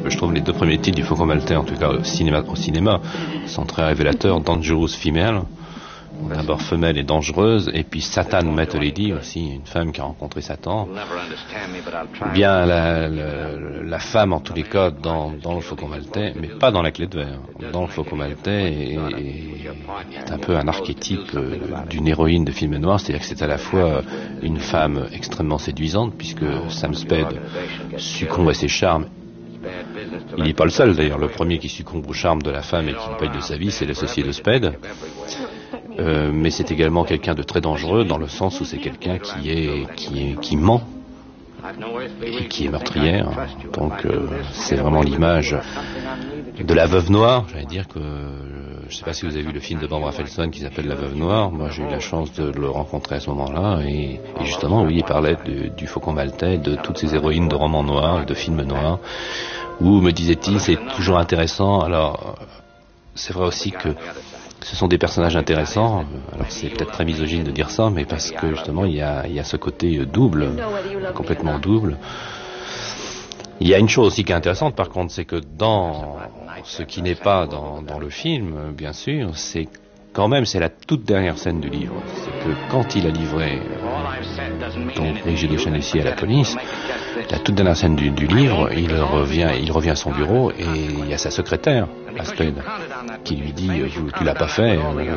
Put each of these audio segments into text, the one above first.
je trouve les deux premiers titres du Faucon Maltais, en tout cas au cinéma, sont très révélateurs. Dangerous Female, d'abord femelle et dangereuse, et puis Satan Met a Lady, aussi une femme qui a rencontré Satan. Bien la femme en tous les cas dans le Faucon Maltais, mais pas dans La Clé de Verre. Dans le Faucon Maltais est un peu un archétype d'une héroïne de film noir, c'est-à-dire que c'est à la fois une femme extrêmement séduisante, puisque Sam Spade succombe à ses charmes. Il n'est pas le seul d'ailleurs, le premier qui succombe au charme de la femme et qui paye de sa vie, c'est l'associé de Spade. Mais c'est également quelqu'un de très dangereux dans le sens où c'est quelqu'un qui ment et qui est meurtrière. Donc c'est vraiment l'image de la veuve noire. J'allais dire que je ne sais pas si vous avez vu le film de Barbara Felson qui s'appelle La Veuve Noire. Moi j'ai eu la chance de le rencontrer à ce moment-là et justement oui, il parlait du Faucon Maltais, de toutes ces héroïnes de romans noirs, de films noirs, où me disait-il c'est toujours intéressant. Alors c'est vrai aussi que ce sont des personnages intéressants, alors c'est peut-être très misogyne de dire ça, mais parce que justement il y a ce côté double, complètement double. Il y a une chose aussi qui est intéressante par contre, c'est que dans ce qui n'est pas dans le film, bien sûr, c'est quand même, c'est la toute dernière scène du livre. C'est que quand il a livré donc Brigitte de Chanessy à la police, la toute dernière scène du livre, il revient à son bureau et il y a sa secrétaire, Asped, qui lui dit tu l'as pas fait,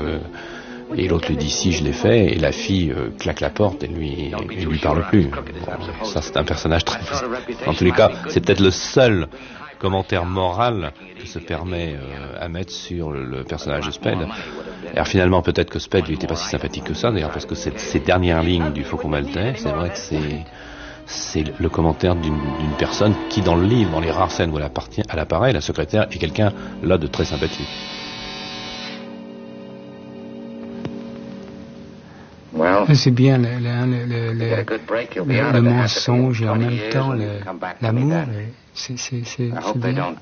et l'autre lui dit si je l'ai fait, et la fille claque la porte et lui parle plus. Bon, ça c'est un personnage très... En tous les cas, c'est peut-être le seul commentaire moral que se permet à mettre sur le personnage de Spade. Alors finalement, peut-être que Spade lui était pas si sympathique que ça, d'ailleurs, parce que ces dernières lignes du Faucon Maltais, c'est vrai que c'est le commentaire d'une personne qui, dans le livre, dans les rares scènes où elle apparaît, la secrétaire, est quelqu'un là de très sympathique. C'est bien le mensonge et en même temps l'amour. C'est bien.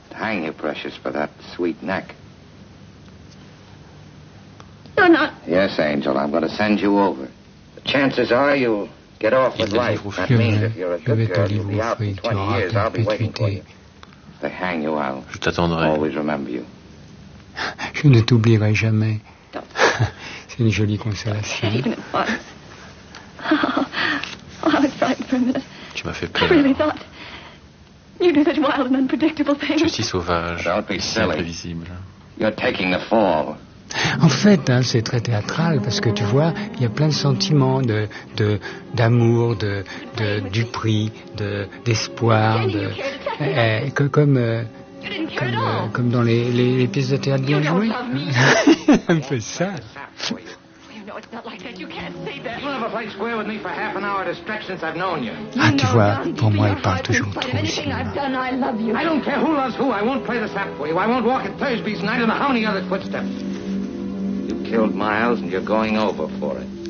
Yes, Angel, I'm going to send you over. The chances are you'll get off with life. That means if you're a good girl, you'll be out in 20 years. I'll be waiting for you. They hang you out. Je t'attendrai. Always remember you. Je ne t'oublierai jamais. C'est une jolie consolation. Tu m'as fait peur. Tu es si sauvage, si imprévisible. You're taking the fall. En fait, c'est très théâtral parce que tu vois, il y a plein de sentiments d'amour, du prix, d'espoir, comme dans les pièces de théâtre bien jouées. Un peu ça. Ah, tu vois, pour moi, il parle toujours trop au cinéma. I don't care who loves who. I won't play the sap for you. I won't walk at Thursby's night. I don't know how many other footsteps. You killed Miles and you're going over for it.